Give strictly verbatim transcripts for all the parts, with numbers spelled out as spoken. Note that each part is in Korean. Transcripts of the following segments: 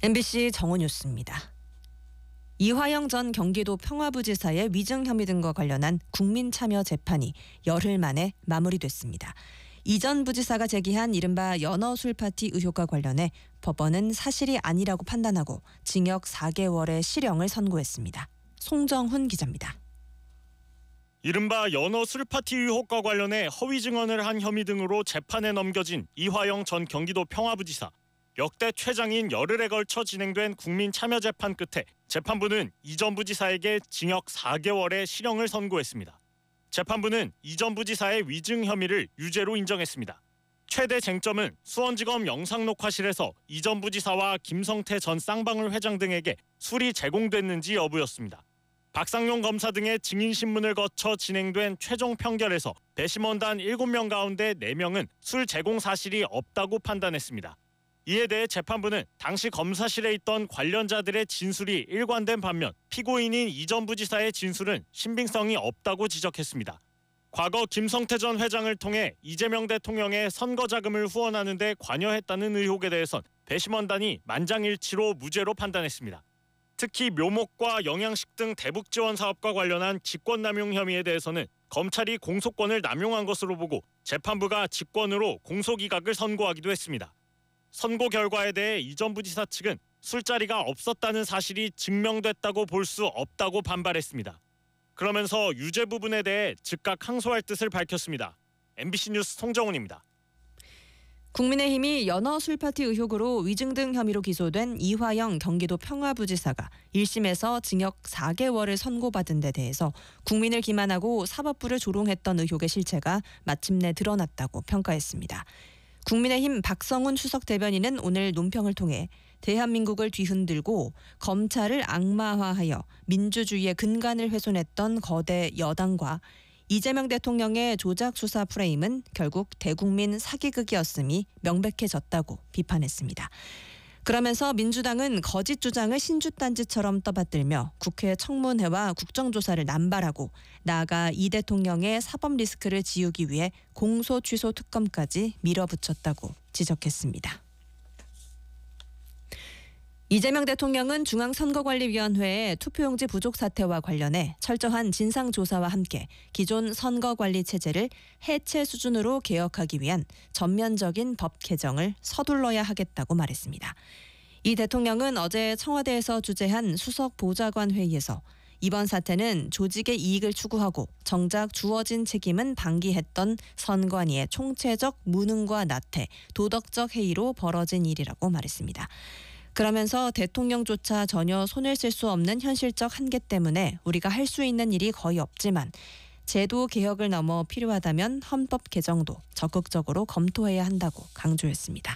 엠비씨 정오뉴스입니다. 이화영 전 경기도 평화부지사의 위증 혐의 등과 관련한 국민참여 재판이 열흘 만에 마무리됐습니다. 이 전 부지사가 제기한 이른바 연어술 파티 의혹과 관련해 법원은 사실이 아니라고 판단하고 징역 사 개월의 실형을 선고했습니다. 송정훈 기자입니다. 이른바 연어 술파티 의혹과 관련해 허위 증언을 한 혐의 등으로 재판에 넘겨진 이화영 전 경기도 평화부지사. 역대 최장인 열흘에 걸쳐 진행된 국민참여재판 끝에 재판부는 이 전 부지사에게 징역 사 개월의 실형을 선고했습니다. 재판부는 이 전 부지사의 위증 혐의를 유죄로 인정했습니다. 최대 쟁점은 수원지검 영상녹화실에서 이 전 부지사와 김성태 전 쌍방울 회장 등에게 술이 제공됐는지 여부였습니다. 박상용 검사 등의 증인신문을 거쳐 진행된 최종 평결에서 배심원단 일곱 명 가운데 네 명은 술 제공 사실이 없다고 판단했습니다. 이에 대해 재판부는 당시 검사실에 있던 관련자들의 진술이 일관된 반면 피고인인 이 전 부지사의 진술은 신빙성이 없다고 지적했습니다. 과거 김성태 전 회장을 통해 이재명 대통령의 선거 자금을 후원하는 데 관여했다는 의혹에 대해선 배심원단이 만장일치로 무죄로 판단했습니다. 특히 묘목과 영양식 등 대북 지원 사업과 관련한 직권남용 혐의에 대해서는 검찰이 공소권을 남용한 것으로 보고 재판부가 직권으로 공소기각을 선고하기도 했습니다. 선고 결과에 대해 이 전 부지사 측은 술자리가 없었다는 사실이 증명됐다고 볼 수 없다고 반발했습니다. 그러면서 유죄 부분에 대해 즉각 항소할 뜻을 밝혔습니다. 엠비씨 뉴스 송정훈입니다. 국민의힘이 연어 술파티 의혹으로 위증 등 혐의로 기소된 이화영 경기도 평화부지사가 일 심에서 징역 사 개월을 선고받은 데 대해서 국민을 기만하고 사법부를 조롱했던 의혹의 실체가 마침내 드러났다고 평가했습니다. 국민의힘 박성훈 수석 대변인은 오늘 논평을 통해 대한민국을 뒤흔들고 검찰을 악마화하여 민주주의의 근간을 훼손했던 거대 여당과 이재명 대통령의 조작 수사 프레임은 결국 대국민 사기극이었음이 명백해졌다고 비판했습니다. 그러면서 민주당은 거짓 주장을 신주딴지처럼 떠받들며 국회 청문회와 국정조사를 남발하고 나아가 이 대통령의 사법 리스크를 지우기 위해 공소 취소 특검까지 밀어붙였다고 지적했습니다. 이재명 대통령은 중앙선거관리위원회의 투표용지 부족 사태와 관련해 철저한 진상조사와 함께 기존 선거관리 체제를 해체 수준으로 개혁하기 위한 전면적인 법 개정을 서둘러야 하겠다고 말했습니다. 이 대통령은 어제 청와대에서 주재한 수석 보좌관 회의에서 이번 사태는 조직의 이익을 추구하고 정작 주어진 책임은 방기했던 선관위의 총체적 무능과 나태, 도덕적 해이로 벌어진 일이라고 말했습니다. 그러면서 대통령조차 전혀 손을 쓸 수 없는 현실적 한계 때문에 우리가 할 수 있는 일이 거의 없지만 제도 개혁을 넘어 필요하다면 헌법 개정도 적극적으로 검토해야 한다고 강조했습니다.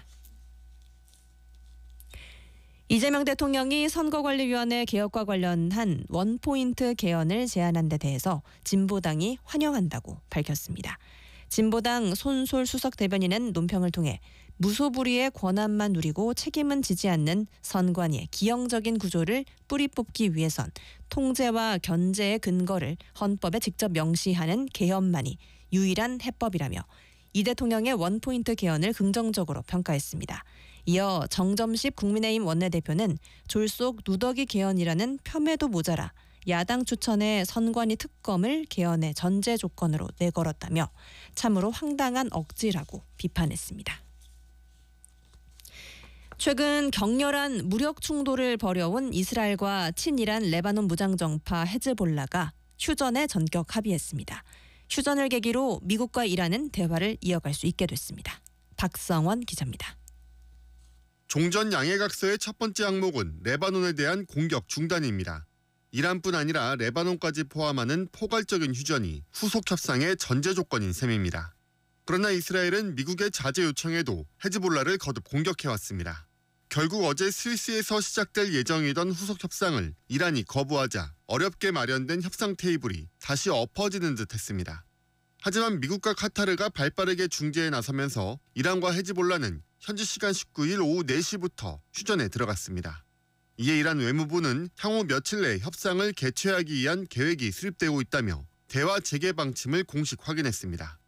이재명 대통령이 선거관리위원회 개혁과 관련한 원포인트 개헌을 제안한 데 대해서 진보당이 환영한다고 밝혔습니다. 진보당 손솔 수석 대변인은 논평을 통해 무소불위의 권한만 누리고 책임은 지지 않는 선관위의 기형적인 구조를 뿌리 뽑기 위해선 통제와 견제의 근거를 헌법에 직접 명시하는 개헌만이 유일한 해법이라며 이 대통령의 원포인트 개헌을 긍정적으로 평가했습니다. 이어 정점식 국민의힘 원내대표는 졸속 누더기 개헌이라는 폄훼도 모자라 야당 추천의 선관위 특검을 개헌의 전제 조건으로 내걸었다며 참으로 황당한 억지라고 비판했습니다. 최근 격렬한 무력 충돌을 벌여온 이스라엘과 친이란 레바논 무장정파 헤즈볼라가 휴전에 전격 합의했습니다. 휴전을 계기로 미국과 이란은 대화를 이어갈 수 있게 됐습니다. 박성원 기자입니다. 종전 양해각서의 첫 번째 항목은 레바논에 대한 공격 중단입니다. 이란뿐 아니라 레바논까지 포함하는 포괄적인 휴전이 후속 협상의 전제 조건인 셈입니다. 그러나 이스라엘은 미국의 자제 요청에도 헤즈볼라를 거듭 공격해왔습니다. 결국 어제 스위스에서 시작될 예정이던 후속 협상을 이란이 거부하자 어렵게 마련된 협상 테이블이 다시 엎어지는 듯했습니다. 하지만 미국과 카타르가 발빠르게 중재에 나서면서 이란과 헤즈볼라는 현지 시간 십구 일 오후 네 시부터 휴전에 들어갔습니다. 이에 이란 외무부는 향후 며칠 내 협상을 개최하기 위한 계획이 수립되고 있다며 대화 재개 방침을 공식 확인했습니다.